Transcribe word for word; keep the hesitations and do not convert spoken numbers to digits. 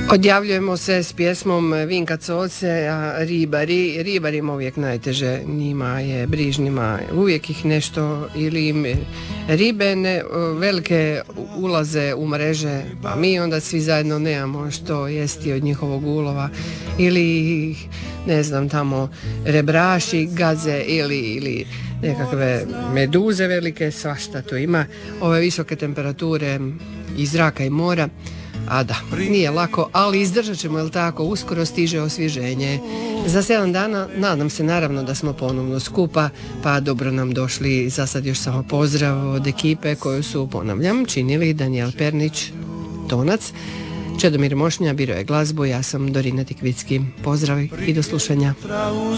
Odjavljujemo se s pjesmom Vinka Coce, a ribari, ribarima uvijek najteže, njima je brižnima, uvijek ih nešto ili im ribe ne, velike ulaze u mreže, pa mi onda svi zajedno nemamo što jesti od njihovog ulova, ili ne znam tamo rebraši gaze ili, ili nekakve meduze velike, svašta tu ima, ove visoke temperature i zraka i mora. A da, nije lako, ali izdržat ćemo, jel tako, uskoro stiže osvježenje. Za sedam dana nadam se naravno da smo ponovno skupa, pa dobro nam došli. Za sad još samo pozdrav od ekipe koju su, ponavljam, činili Danijel Pernić, tonac, Čedomir Mošnja, biro je glazbu, ja sam Dorina Tikvicki. Pozdrav i do slušanja. U